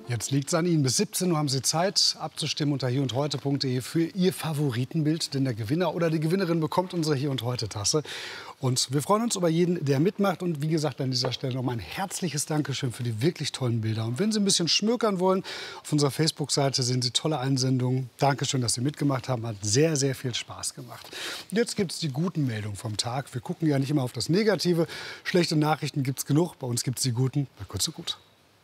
Jetzt liegt es an Ihnen. Bis 17 Uhr haben Sie Zeit, abzustimmen unter hierundheute.de für Ihr Favoritenbild. Denn der Gewinner oder die Gewinnerin bekommt unsere Hier und Heute-Tasse. Und wir freuen uns über jeden, der mitmacht. Und wie gesagt, an dieser Stelle nochmal ein herzliches Dankeschön für die wirklich tollen Bilder. Und wenn Sie ein bisschen schmökern wollen, auf unserer Facebook-Seite sehen Sie tolle Einsendungen. Dankeschön, dass Sie mitgemacht haben. Hat sehr, sehr viel Spaß gemacht. Und jetzt gibt es die guten Meldungen vom Tag. Wir gucken ja nicht immer auf das Negative. Schlechte Nachrichten gibt es genug. Bei uns gibt es die guten. Bei Kurz und Gut.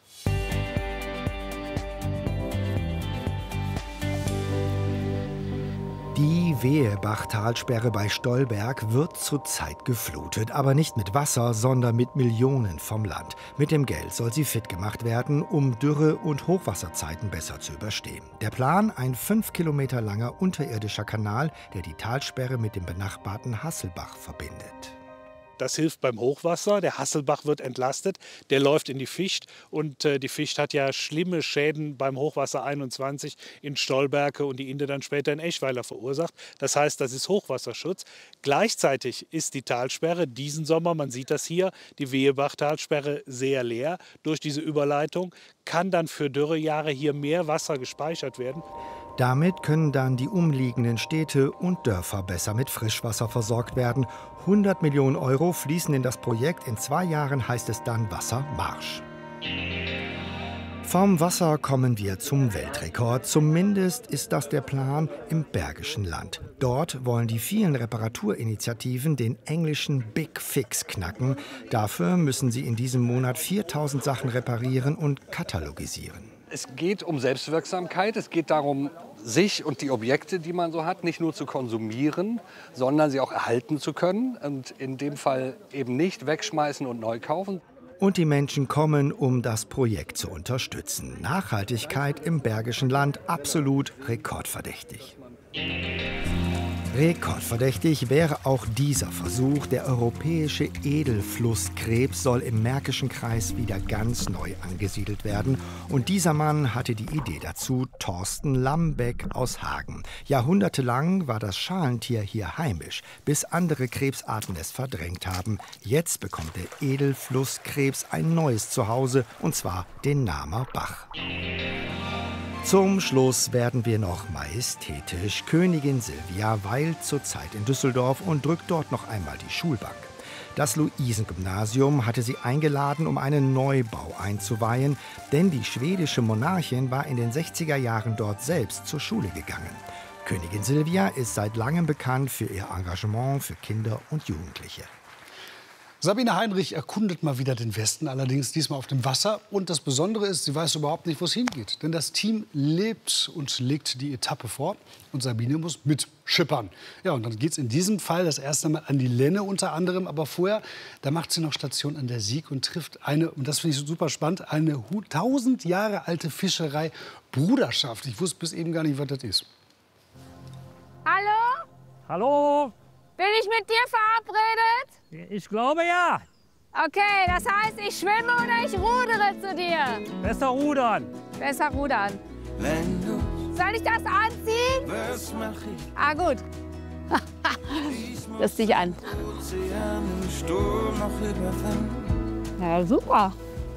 Die Wehebachtalsperre bei Stolberg wird zurzeit geflutet, aber nicht mit Wasser, sondern mit Millionen vom Land. Mit dem Geld soll sie fit gemacht werden, um Dürre- und Hochwasserzeiten besser zu überstehen. Der Plan: ein 5 Kilometer langer unterirdischer Kanal, der die Talsperre mit dem benachbarten Hasselbach verbindet. Das hilft beim Hochwasser. Der Hasselbach wird entlastet. Der läuft in die Ficht. Und die Ficht hat ja schlimme Schäden beim Hochwasser 21 in Stolberge und die Inde dann später in Eschweiler verursacht. Das heißt, das ist Hochwasserschutz. Gleichzeitig ist die Talsperre diesen Sommer, man sieht das hier, die Wehebachtalsperre sehr leer. Durch diese Überleitung kann dann für Dürrejahre hier mehr Wasser gespeichert werden. Damit können dann die umliegenden Städte und Dörfer besser mit Frischwasser versorgt werden. 100 Millionen Euro fließen in das Projekt. In 2 Jahren heißt es dann Wassermarsch. Vom Wasser kommen wir zum Weltrekord. Zumindest ist das der Plan im Bergischen Land. Dort wollen die vielen Reparaturinitiativen den englischen Big Fix knacken. Dafür müssen sie in diesem Monat 4000 Sachen reparieren und katalogisieren. Es geht um Selbstwirksamkeit. Es geht darum, sich und die Objekte, die man so hat, nicht nur zu konsumieren, sondern sie auch erhalten zu können. Und in dem Fall eben nicht wegschmeißen und neu kaufen. Und die Menschen kommen, um das Projekt zu unterstützen. Nachhaltigkeit im Bergischen Land absolut rekordverdächtig. Rekordverdächtig wäre auch dieser Versuch. Der europäische Edelflusskrebs soll im Märkischen Kreis wieder ganz neu angesiedelt werden. Und dieser Mann hatte die Idee dazu, Thorsten Lambeck aus Hagen. Jahrhundertelang war das Schalentier hier heimisch, bis andere Krebsarten es verdrängt haben. Jetzt bekommt der Edelflusskrebs ein neues Zuhause, und zwar den Namer Bach. Zum Schluss werden wir noch majestätisch. Königin Silvia weilt zurzeit in Düsseldorf und drückt dort noch einmal die Schulbank. Das Luisengymnasium hatte sie eingeladen, um einen Neubau einzuweihen, denn die schwedische Monarchin war in den 60er Jahren dort selbst zur Schule gegangen. Königin Silvia ist seit langem bekannt für ihr Engagement für Kinder und Jugendliche. Sabine Heinrich erkundet mal wieder den Westen, allerdings diesmal auf dem Wasser. Und das Besondere ist, sie weiß überhaupt nicht, wo es hingeht. Denn das Team lebt und legt die Etappe vor. Und Sabine muss mitschippern. Ja, und dann geht es in diesem Fall das erste Mal an die Lenne unter anderem. Aber vorher, da macht sie noch Station an der Sieg und trifft eine, und das finde ich super spannend, eine 1000 Jahre alte Fischerei Bruderschaft. Ich wusste bis eben gar nicht, was das ist. Hallo? Hallo? Bin ich mit dir verabredet? Ich glaube ja. Okay, das heißt, ich schwimme oder ich rudere zu dir? Besser rudern. Besser rudern. Soll ich das anziehen? Ah, gut. Lass dich an. Ja, super.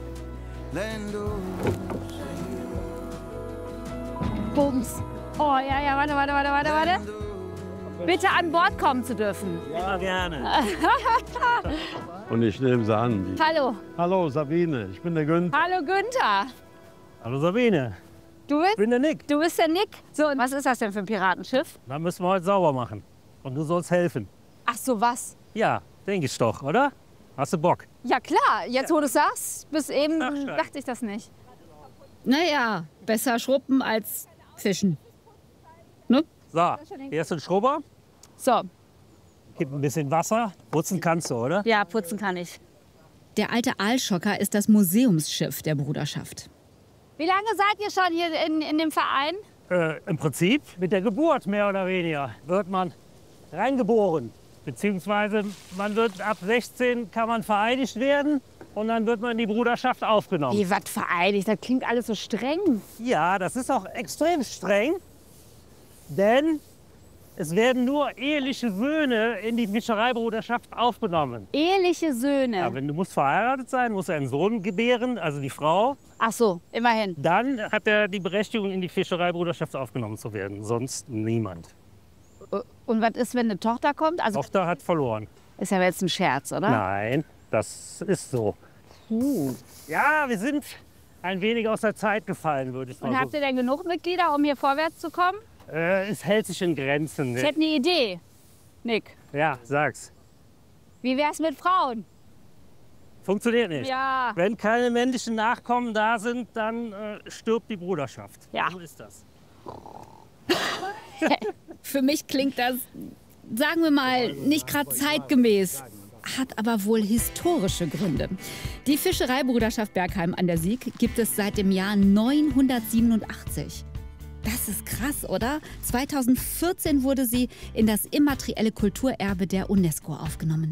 Bums. Oh, ja, warte. Bitte an Bord kommen zu dürfen. Ja, gerne. Und ich nehme sie an. Hallo. Hallo Sabine, ich bin der Günther. Hallo Günther. Hallo Sabine. Du bist? Ich bin der Nick. Du bist der Nick. So, und was ist das denn für ein Piratenschiff? Dann müssen wir heute sauber machen. Und du sollst helfen. Ach so, was? Ja, denke ich doch, oder? Hast du Bock? Ja klar, jetzt wo du sagst, bis eben Nachsteigen. dachte ich das nicht. Naja, besser schruppen als fischen. Ne? So, hier ist ein Schrubber. So, Gib ein bisschen Wasser. Putzen kannst du, oder? ja, putzen kann ich. Der alte Aalschocker ist das Museumsschiff der Bruderschaft. Wie lange seid ihr schon hier in dem Verein? Im Prinzip mit der Geburt mehr oder weniger wird man reingeboren. Beziehungsweise man wird ab 16 kann man vereidigt werden und dann wird man in die Bruderschaft aufgenommen. Wie, was vereinigt? Das klingt alles so streng. Ja, das ist auch extrem streng, denn es werden nur eheliche Söhne in die Fischereibruderschaft aufgenommen. Eheliche Söhne. Ja, wenn du musst verheiratet sein, musst du einen Sohn gebären, also die Frau. Ach so, immerhin. Dann hat er die Berechtigung, in die Fischereibruderschaft aufgenommen zu werden. Sonst niemand. Und was ist, wenn eine Tochter kommt? Also Tochter hat verloren. ist ja jetzt ein Scherz, oder? Nein, das ist so. Ja, wir sind ein wenig aus der Zeit gefallen, würde ich mal Und so. habt ihr denn genug Mitglieder, um hier vorwärts zu kommen? Es hält sich in Grenzen. Ich hätte eine Idee, Nick. Ja, sag's. Wie wär's mit Frauen? Funktioniert nicht. Ja. Wenn keine männlichen Nachkommen da sind, dann stirbt die Bruderschaft. Ja. So ist das. Für mich klingt das, sagen wir mal, nicht gerade zeitgemäß. Hat aber wohl historische Gründe. Die Fischereibruderschaft Bergheim an der Sieg gibt es seit dem Jahr 987. Das ist krass, oder? 2014 wurde sie in das immaterielle Kulturerbe der UNESCO aufgenommen.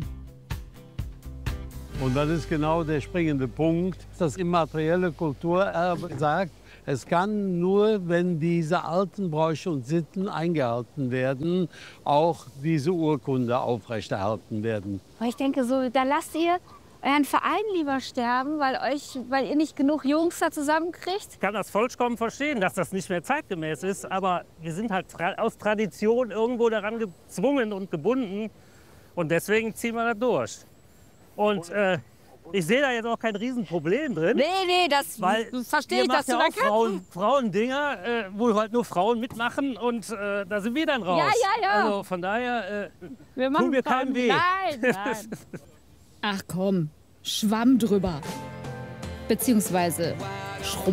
Und das ist genau der springende Punkt. Das immaterielle Kulturerbe sagt, es kann nur, wenn diese alten Bräuche und Sitten eingehalten werden, auch diese Urkunde aufrechterhalten werden. Aber ich denke so, da lasst ihr euren Verein lieber sterben, weil ihr nicht genug Jungs da zusammenkriegt. Ich kann das vollkommen verstehen, dass das nicht mehr zeitgemäß ist, aber wir sind halt aus Tradition irgendwo daran gezwungen und gebunden und deswegen ziehen wir das durch. Und ich sehe da jetzt auch kein Riesenproblem drin. Nee, das Weil verstehe ich, dass du ja da auch kannst. Frauendinger, wo halt nur Frauen mitmachen und da sind wir dann raus. Ja. Also von daher Wir tun wir keinen weh. Nein. Ach komm, Schwamm drüber. Beziehungsweise Schrumpf.